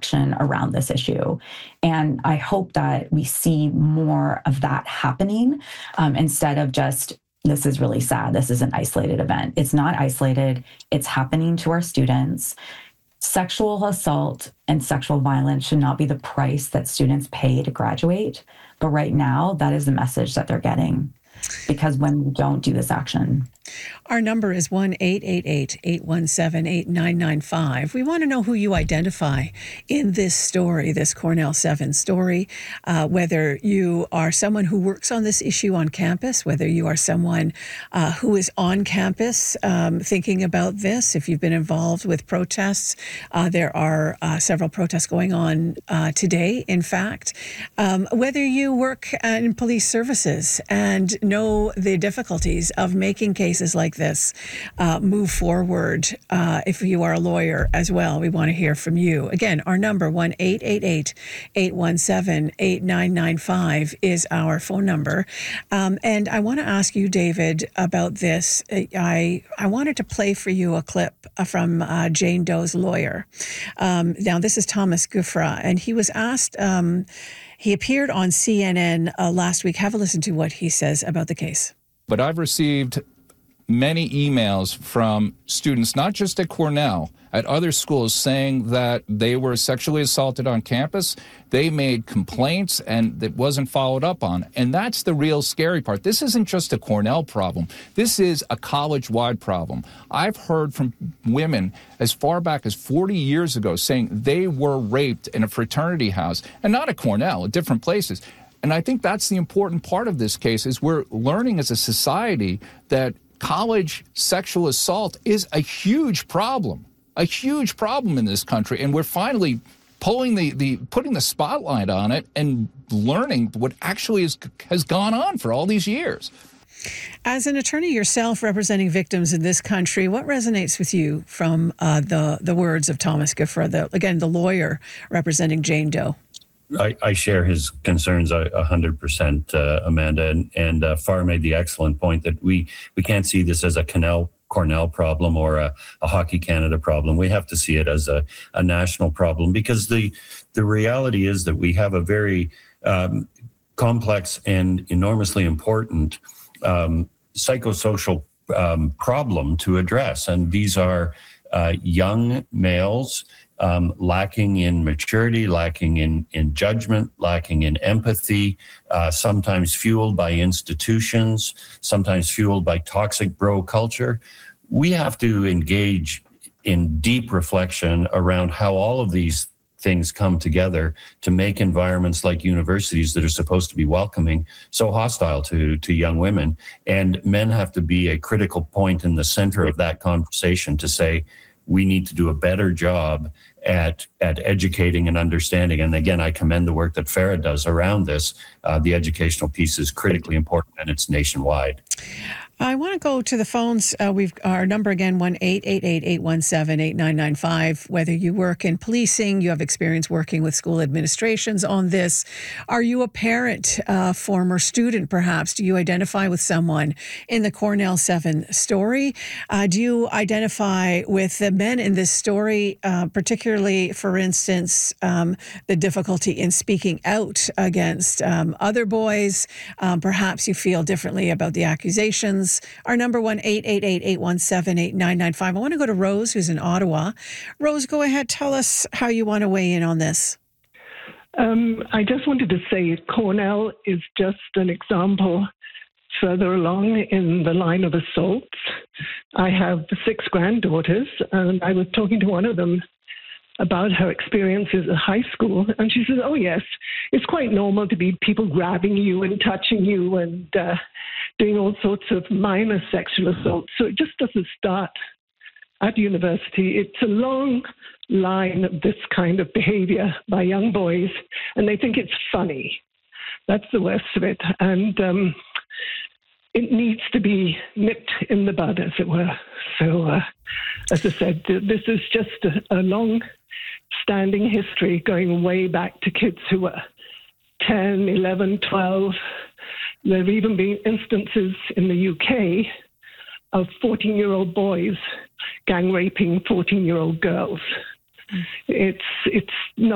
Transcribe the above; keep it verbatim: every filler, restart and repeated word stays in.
action around this issue. And I hope that we see more of that happening um, instead of just, this is really sad, this is an isolated event. It's not isolated, it's happening to our students. Sexual assault and sexual violence should not be the price that students pay to graduate. But right now, that is the message that they're getting. Because when we don't do this action. Our number is one eight eight eight, eight one seven, eight nine nine five. We want to know who you identify in this story, this Cornell seven story, uh, whether you are someone who works on this issue on campus, whether you are someone uh, who is on campus um, thinking about this, if you've been involved with protests. Uh, there are uh, several protests going on uh, today, in fact. Um, whether you work in police services and know the difficulties of making cases like this uh, move forward. Uh, if you are a lawyer as well, we want to hear from you. Again, our number, one eight eight eight, eight one seven, eight nine nine five is our phone number. Um, and I want to ask you, David, about this. I, I wanted to play for you a clip from uh, Jane Doe's lawyer. Um, now, this is Thomas Giuffre, and he was asked, um, he appeared on C N N uh, last week. Have a listen to what he says about the case. But I've received many emails from students, not just at Cornell, at other schools, saying that they were sexually assaulted on campus. They made complaints and it wasn't followed up on. And that's the real scary part. This isn't just a Cornell problem. This is a college-wide problem. I've heard from women as far back as forty years ago saying they were raped in a fraternity house, and not at Cornell, at different places. And I think that's the important part of this case, is we're learning as a society that college sexual assault is a huge problem, a huge problem in this country. And we're finally pulling the, the putting the spotlight on it and learning what actually is, has gone on for all these years. As an attorney yourself representing victims in this country, what resonates with you from uh, the, the words of Thomas Giuffre, the, again, the lawyer representing Jane Doe? I, I share his concerns a hundred percent, uh, Amanda, and, and uh, Farr made the excellent point that we, we can't see this as a Cornell, Cornell problem or a, a Hockey Canada problem. We have to see it as a, a national problem, because the the reality is that we have a very um, complex and enormously important um, psychosocial um, problem to address. And these are uh, young males Um, lacking in maturity, lacking in, in judgment, lacking in empathy, uh, sometimes fueled by institutions, sometimes fueled by toxic bro culture. We have to engage in deep reflection around how all of these things come together to make environments like universities that are supposed to be welcoming so hostile to, to young women. And men have to be a critical point in the center of that conversation to say, we need to do a better job at at educating and understanding. And again, I commend the work that Farah does around this. Uh, the educational piece is critically important, and it's nationwide. I want to go to the phones. Uh, we've our number again, one eight eight eight, eight one seven, eight nine nine five. Whether you work in policing, you have experience working with school administrations on this. Are you a parent, uh, former student perhaps? Do you identify with someone in the Cornell seven story? Uh, do you identify with the men in this story, uh, particularly, for instance, um, the difficulty in speaking out against um, other boys? Um, perhaps you feel differently about the accusations. Our number, one eight eight eight, eight one seven, eight nine nine five. I want to go to Rose, who's in Ottawa. Rose, go ahead. Tell us how you want to weigh in on this. Um, I just wanted to say Cornell is just an example further along in the line of assaults. I have six granddaughters, and I was talking to one of them about her experiences at high school. And she says, oh, yes, it's quite normal to be people grabbing you and touching you and uh, doing all sorts of minor sexual assaults. So it just doesn't start at university. It's a long line of this kind of behavior by young boys, and they think it's funny. That's the worst of it. And um, it needs to be nipped in the bud, as it were. So, uh, as I said, this is just a, a long standing history going way back to kids who were ten, eleven, twelve. There have even been instances in the U K of fourteen-year-old boys gang raping fourteen-year-old girls. It's it's not